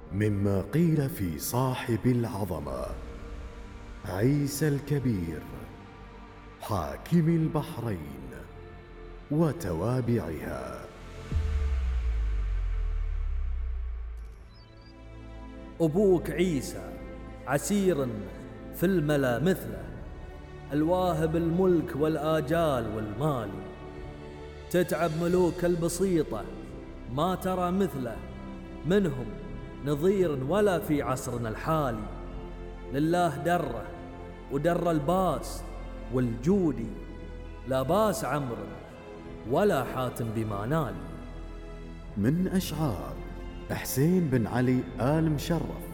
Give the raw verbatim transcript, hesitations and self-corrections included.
مما قيل في صاحب العظمة عيسى الكبير حاكم البحرين وتوابعها. أبوك عيسى عسير في الملا مثله، الواهب الملك والآجال والمال. تتعب ملوك البسيطة ما ترى مثله، منهم نظير ولا في عصرنا الحالي. لله دره ودر الباس والجودي، لا باس عمرو ولا حاتم بما نال. من أشعار حسين بن علي آل مشرف.